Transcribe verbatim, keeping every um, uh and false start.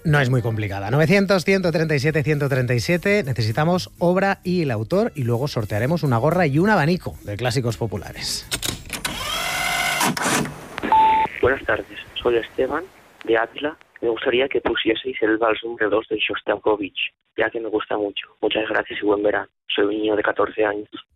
no es muy complicada. novecientos, ciento treinta y siete, ciento treinta y siete. Necesitamos obra y el autor y luego sortearemos una gorra y un abanico de clásicos populares. Buenas tardes, soy Esteban de Ávila. Me gustaría que pusieseis el Vals número dos de Shostakovich, ya que me gusta mucho. Muchas gracias y buen verano. Soy un niño de catorce años.